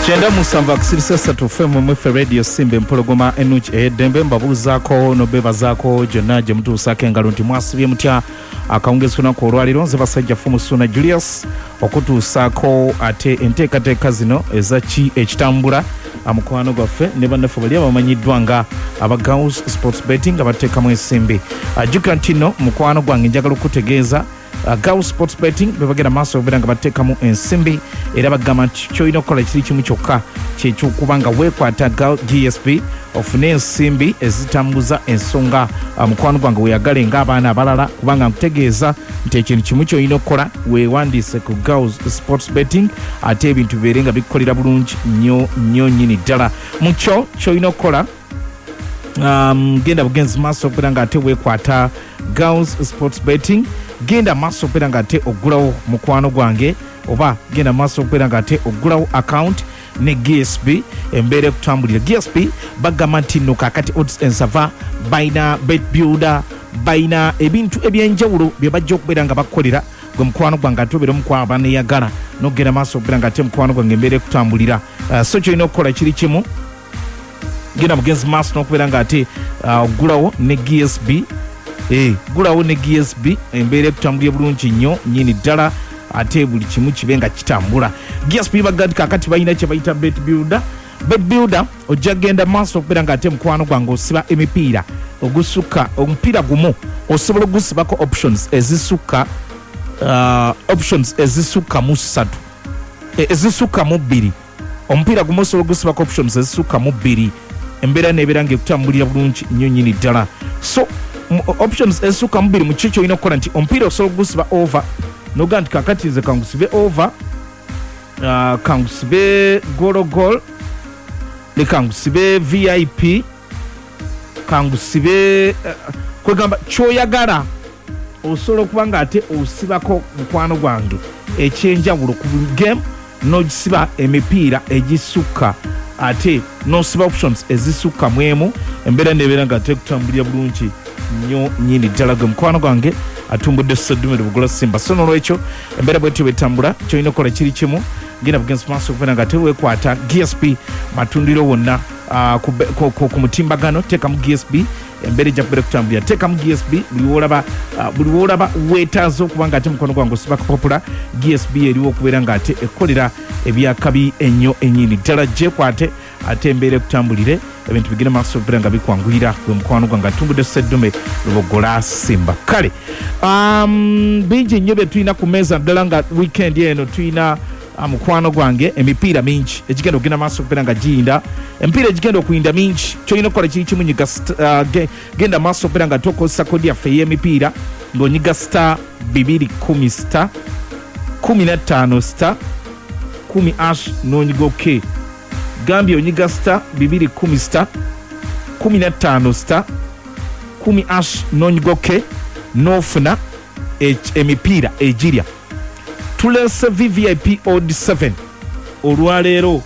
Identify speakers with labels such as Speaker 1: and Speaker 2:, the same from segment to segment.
Speaker 1: Chenda musamba kusirisa tufemu mwefe radio simbe mpologoma enuchi edembe mbabuzaako nobeba zaako jonna gye mutuusaako engalo nti mwasibye mutya akawungezekuna ku olwaliro nze basajja Fumu Ssuuna Julius okutuusaako ate enteekateeka zino ezaki ekitambula amukwano gwaffe ne bannaffe bali abamanyiddwa nga aba Gauss Sports Betting nga bateekamu ensimbi ajjukira nti nno mukwano gwange njagala okutegeeza Gauss Sports Betting bebagenda maaso okubeera nga bateekamu ensimbi era bagamba nti kyolina okukola kiri kimu kyokka kyekyokuba nga weekwata GSP ofune ensimbi ezitambuza ensonga mukwano gwange weeyagale ng'abaana abalala kubanga nkutegeeza nti ekintu kimu kyolina okukola weewandiise ku Gauss Sports Betting ate ebintu bibeere nga bikukolera bulungi nnyo nnyini ddala mu kyo kyolina okukola genda bugenzi maaso okubeera nga ate weekwata Gauss Sports Betting genda maaso okubeera nga ate oggulawo mukwano gwange oba genda maaso okubeera nga ate oggulawo account ne GSP embeera ekutambulira GSP bagamba nti nno kaakati odds ensava bayina bet builder bayina ebintu ebyenjawulo bye bajja okubeera nga bakolera gwe mukwano gwange ate obeera omukwano abaneeyagala nogenda maaso okubeera nga ate mukwano gwange embeera ekutambulira so kyolina okukola kiri kimu genda bugenzi maaso n'okubeera nga ate oggulawo ne GSP gulawo ne GSB embeera ekutambulira bulungi nnyo nnyini ddala ate buli kimu kibe nga kitambula GSB bagati kakati balina kye bayita bet builder ojja genda maaso okubeera nga ate mukwano gwange osiba emipiira ogusukka omupiira gumu osobola ogusibako options ezisukka mu ssatu ezisukka mu bbiri omupiira gumu osobola ogusibako options ezisukka mu bbiri embeera neebeera nga ekutambulira bulungi nnyo nnyini ddala so options ezisukka mu bbiri mu kyo kyolina okukola nti omupiira osobola ogusiba over noga nti kakati nze kangusibe over kangusibe gol lekangusibe VIP kangusibe kwegamba kyoyagala osobola okuba nga ate osibako mukwano gwange ekyenjawulo ku game n'ogisiba emipiira egisukka ate n'osiba options ezisukka mu emu embeera neebeera nga ate kutambulira bulungi nnyo nnyini ddala gwe mukwano gwange atumbudde Sseddumire Bugula Simba so n'olwekyo embeera bwetyo bwetambula kyolina okukola kiri kimu genda bugenzi maaso okubeera nga ate weekwata GSP matundiro wonna ku mutimbagano teekamu GSP embeera ejja kubeera kutambulira teekamu GSP buli woolaba weetaaza okuba nga ate mukono gwange osibako popula GSP eriwo okubeera nga ate ekkolera ebyakabi ennyo ennyini ddala gyekwate ate embeera ekutambulire ebintu bigenda maaso okubeera nga bikwanguyira gwe mukwano gwange atumbudde Sseddumire Bugula Simba kale bingi nnyo bye tulina ku meeza ddala nga weekend eno tulina mukwano gwange emipiira mingi egigenda okugenda maaso okubeera nga giyinda emipiira egigenda okuyinda mingi kyolina okukola kiri kimu nyiga genda maaso okubeera nga tokozesa kodi yaffe ey'emipiira ng'onyiga star 210 star 15 star 10 n'onyiga OK gambye onyiga star 210 star 15 star 10 n'onyiga OK n'ofuna emipiira egirya tulese VVIP odd 7 olwaleero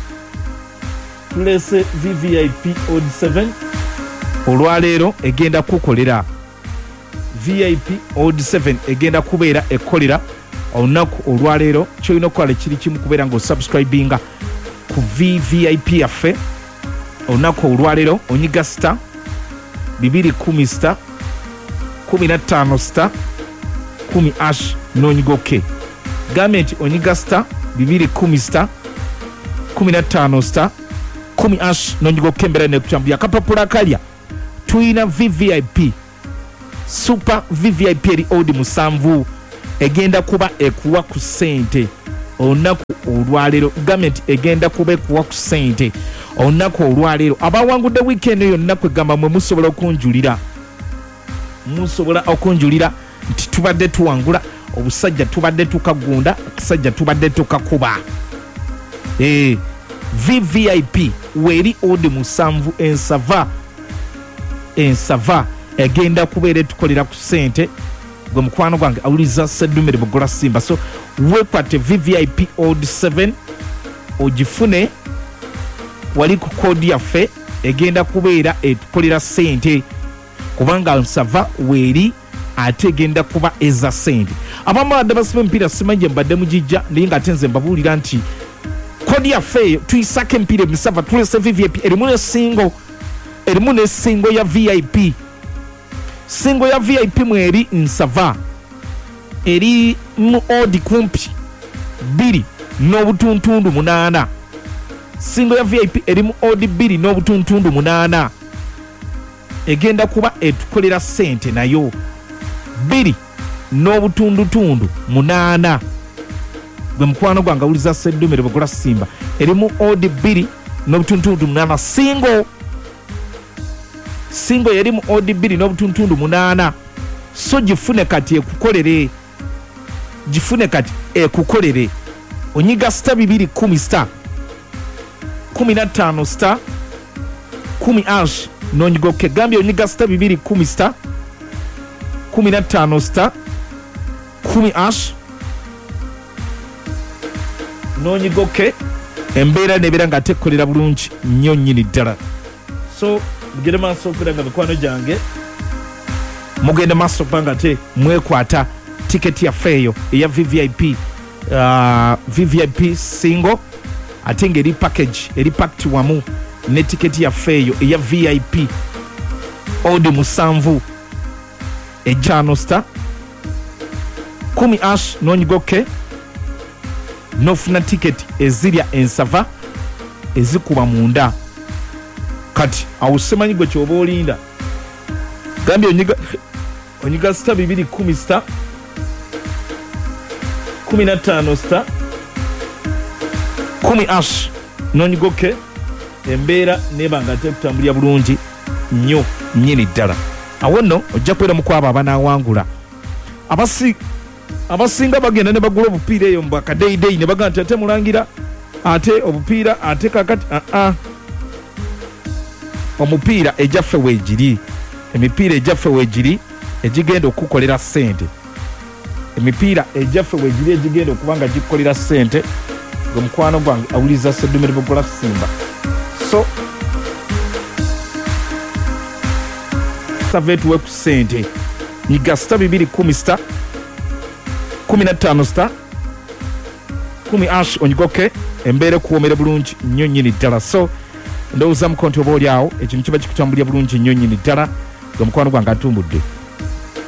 Speaker 1: tulese VVIP odd 7 olwaleero egenda kukolera VIP odd 7 egenda kubeera ekolera olunaku olwaleero kyolina okukola kiri kimu kubeera ng'osubscribinga ku VVIP yaffe olunaku olwaleero onyiga star 210 star 15 star 10 n'onyiga OK gambye nti onyiga star 210 star 15 star 10 n'onyiga OK embeera nekutambulira akapapula kalya tulina VVIP super VVIP eri odd 7 egenda kuba ekuwa ku ssente olunaku olwaleero gavumenti egenda kuba ekuwa ku ssente olunaku olwaleero abawangudde weekend yonna kwegamba mwe musobola okunjulira nti tubadde tuwangula obusajja tubadde tukagunda akasajja tubadde tukakuba VVIP weri odd 7 ensava egenda kubeera etukolera ku ssente gwe mukwano gwange awuliza Sseddumire Bugula Simba so weekwate VVIP odd 7 ogifune wali ku kodi yaffe egenda kubeera etukolera ssente kubanga nsava weeri ate egenda kuba eza ssente abamu badde basiba emipiira simanyi mbadde mugijja naye nga ate nze mbabuulira nti kodi yaffe tuyisako empiira emisava tulese VVIP erimu ne singo ya VIP. Singo ya VIP mweri nsava eri mu odi kumpi 2 n'obutuntundu 8. Singo ya VIP eri mu odi 2 n'obutuntundu 8 egenda kuba etukolera sente nayo 2 n'obutundutundu 8. Gwe mukwano gwange awuliza Seddumire Bugula Simba eri mu odi 2 n'obutuntundu 8. Singo yeri mu odi 2 n'obutuntundu 8. So gifune kati ekukolere onyiga star 210 star 15 star 10 ash nonyigoke gambye onyiga star 210 star 15 star 10 ash nonyigoke embeera nebeera nga tekolera bulungi nnyo nnyini ddala. So mugende maaso okubanga mikwano gyange mugende maaso okubanga te mwekwata tiketi yaffe eyo eya VVIP single ate nga eri package eri packed wamu ne tiketi yaffe eyo eya VIP odi 7 ejano star 10 ash nonyigoke nofuna tiketi ezirya ensava ezikuba munda. Kati awo semanyi gwe kyoba olinda gambye onyiga star 210 star 15 star 10 ash nonyigoke embeera neba nga tekutambulira bulungi nnyo nnyini ddala. Awo nno ojja kwera mukwaba abanawangula abasinga bagenda ne bagula obupiira eyo mbwakadeyideyi ne bagamba nti ate mulangira ate obupiira ate kakati omupiira ejaffe weegiri, emipiira ejaffe weegiri egigenda okukolera ssente, emipiira ejaffe weegiri egigenda okuba nga gikolera ssente. Gwe mukwano gwange awuliza Seddumire Bugula Simba. So save tuwe ku ssente nyiga star 210 star 15 star 10 ash onyigoke embeera kuwomera bulungi nnyo nnyini ddala. So ndowooza mukonti oba oli awo ekintu kiba kikutambulira bulungi nnyo nnyini ddala. Gwe mukwano gwange atumbudde.